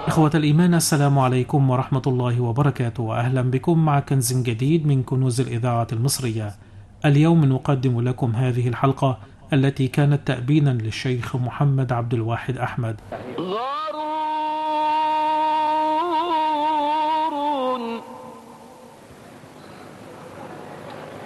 إخوة الإيمان، السلام عليكم ورحمة الله وبركاته، وأهلا بكم مع كنز جديد من كنوز الإذاعة المصرية. اليوم نقدم لكم هذه الحلقة التي كانت تأبينا للشيخ محمد عبد الواحد أحمد،